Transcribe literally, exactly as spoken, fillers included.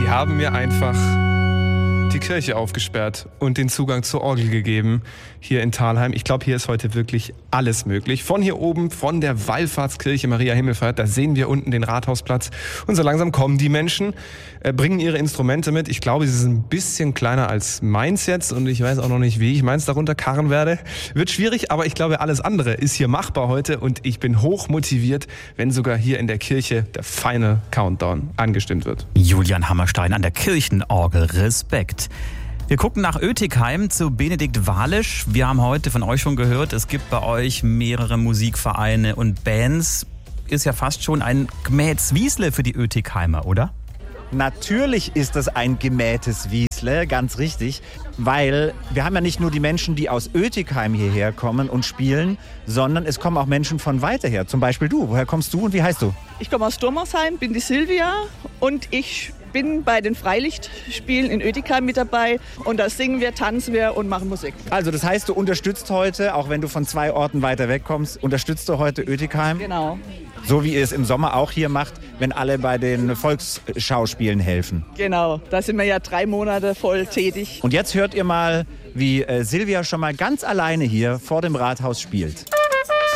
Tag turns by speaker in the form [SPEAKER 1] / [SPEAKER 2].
[SPEAKER 1] Die haben mir einfach die Kirche aufgesperrt und den Zugang zur Orgel gegeben hier in Thalheim. Ich glaube, hier ist heute wirklich alles möglich. Von hier oben, von der Wallfahrtskirche Maria Himmelfahrt, da sehen wir unten den Rathausplatz. Und so langsam kommen die Menschen, äh, bringen ihre Instrumente mit. Ich glaube, sie sind ein bisschen kleiner als meins jetzt und ich weiß auch noch nicht, wie ich meins darunter karren werde. Wird schwierig, aber ich glaube, alles andere ist hier machbar heute und ich bin hoch motiviert, wenn sogar hier in der Kirche der Final Countdown angestimmt wird.
[SPEAKER 2] Julian Hammerstein an der Kirchenorgel. Respekt. Wir gucken nach Oetikheim zu Benedikt Walisch. Wir haben heute von euch schon gehört, es gibt bei euch mehrere Musikvereine und Bands. Ist ja fast schon ein gemähtes Wiesle für die Oetikheimer, oder?
[SPEAKER 3] Natürlich ist das ein gemähtes Wiesle, ganz richtig, weil wir haben ja nicht nur die Menschen, die aus Oetikheim hierher kommen und spielen, sondern es kommen auch Menschen von weiter her. Zum Beispiel du. Woher kommst du und wie heißt du?
[SPEAKER 4] Ich komme aus Dormersheim, bin die Silvia und ich bin bei den Freilichtspielen in Oetikheim mit dabei und da singen wir, tanzen wir und machen Musik.
[SPEAKER 3] Also das heißt, du unterstützt heute, auch wenn du von zwei Orten weiter weg kommst, unterstützt du heute Oetikheim?
[SPEAKER 4] Genau.
[SPEAKER 3] So wie ihr es im Sommer auch hier macht, wenn alle bei den Volksschauspielen helfen.
[SPEAKER 4] Genau, da sind wir ja drei Monate voll tätig.
[SPEAKER 3] Und jetzt hört ihr mal, wie äh, Silvia schon mal ganz alleine hier vor dem Rathaus spielt.